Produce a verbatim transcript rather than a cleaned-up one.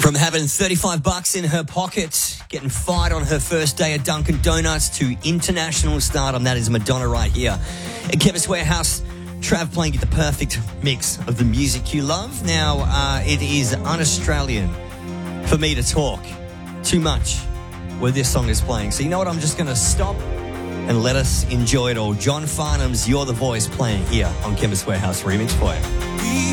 From having thirty-five bucks in her pocket, getting fired on her first day at Dunkin' Donuts, to international stardom, that is Madonna right here at Chemist Warehouse. Trav playing you the perfect mix of the music you love. Now, uh, it is un-Australian for me to talk too much where this song is playing. So you know what? I'm just going to stop and let us enjoy it all. John Farnham's You're the Voice playing here on Chemist Warehouse Remix for you. We